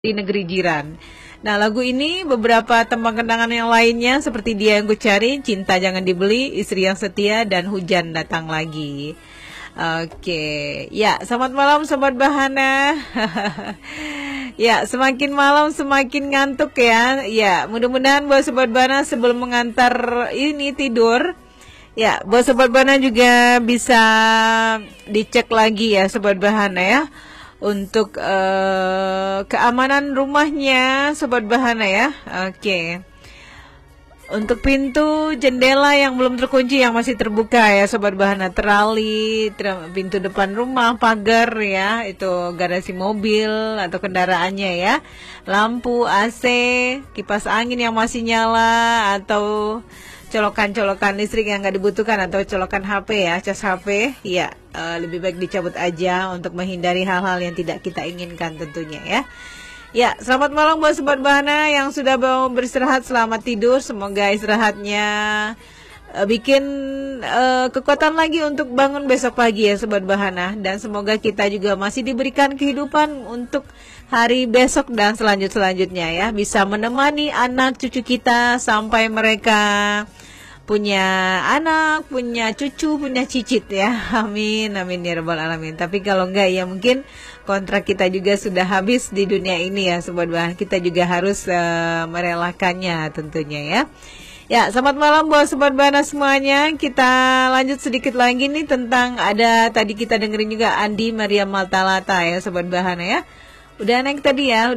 di negeri jiran. Nah, lagu ini beberapa tembang kenangan yang lainnya seperti Dia Yang Kucari, Cinta Jangan Dibeli, Istri Yang Setia, dan Hujan Datang Lagi. Oke, ya selamat malam Sobat Bahana. Ya, semakin malam semakin ngantuk ya. Ya, mudah-mudahan buat Sobat Bahana sebelum mengantar ini tidur, ya buat Sobat Bahana juga bisa dicek lagi ya Sobat Bahana ya, untuk keamanan rumahnya Sobat Bahana ya. Oke. Untuk pintu jendela yang belum terkunci yang masih terbuka ya Sobat Bahana, terali, pintu depan rumah, pagar ya, itu garasi mobil atau kendaraannya ya, lampu AC, kipas angin yang masih nyala, atau colokan-colokan listrik yang nggak dibutuhkan, atau colokan HP ya, cas HP ya, lebih baik dicabut aja untuk menghindari hal-hal yang tidak kita inginkan tentunya ya. Ya, selamat malam buat Sobat Bahana yang sudah mau beristirahat, selamat tidur. Semoga istirahatnya bikin kekuatan lagi untuk bangun besok pagi ya Sobat Bahana. Dan semoga kita juga masih diberikan kehidupan untuk hari besok dan selanjutnya ya. Bisa menemani anak cucu kita sampai mereka punya anak, punya cucu, punya cicit ya. Amin, amin ya rabbal alamin. Tapi kalau enggak ya mungkin kontrak kita juga sudah habis di dunia ini ya Sobat Bahana. Kita juga harus merelakannya tentunya ya. Ya, selamat malam buat Sobat Bahana semuanya. Kita lanjut sedikit lagi nih tentang ada tadi kita dengerin juga Andi Maria Maltalata ya Sobat Bahana ya. Udah naik tadi ya,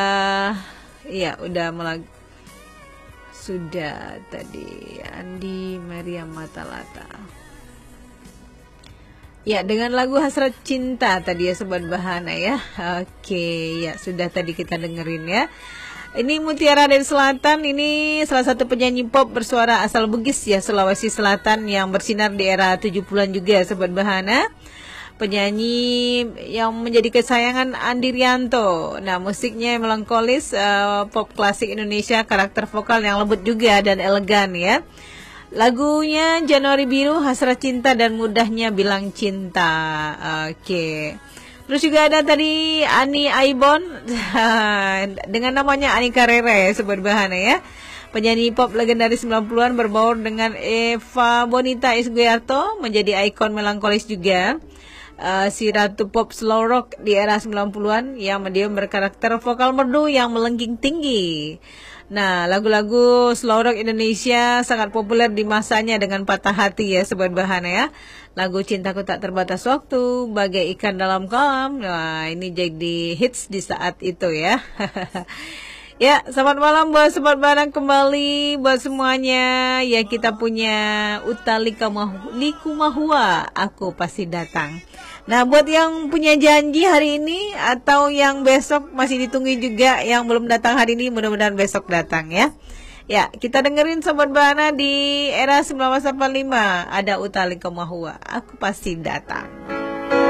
sudah tadi Andi Maria Matalata. Ya, dengan lagu Hasrat Cinta tadi ya Sobat Bahana ya. Oke, ya sudah tadi kita dengerin ya. Ini Mutiara dari Selatan, ini salah satu penyanyi pop bersuara asal Bugis ya, Sulawesi Selatan yang bersinar di era 70-an juga ya Sobat Bahana. Penyanyi yang menjadi kesayangan Andi Rianto. Nah, musiknya melankolis, pop klasik Indonesia, karakter vokal yang lembut juga dan elegan ya. Lagunya Januari Biru, Hasrat Cinta, dan Mudahnya Bilang Cinta. Oke. Terus juga ada tadi Ani Aibon dengan namanya Ani Carrera ya Sobat Bahana ya. Penyanyi pop legendaris 90-an berbaur dengan Eva Bonita Isguiarto, menjadi ikon melankolis juga. Si Ratu Pop Slow Rock di era 90-an yang dia berkarakter vokal merdu yang melengking tinggi. Nah, lagu-lagu slow rock Indonesia sangat populer di masanya dengan Patah Hati ya Sobat Bahana ya. Lagu Cintaku Tak Terbatas Waktu, Bagai Ikan Dalam Kolam. Nah, ini jadi hits di saat itu ya. Ya, selamat malam buat Sobat Bahana kembali buat semuanya. Ya, kita punya Likumahua, Aku Pasti Datang. Nah, buat yang punya janji hari ini atau yang besok masih ditunggu juga, yang belum datang hari ini mudah-mudahan besok datang ya. Ya, kita dengerin Sobat Bahana di era 1985 ada Likumahua, Aku Pasti Datang.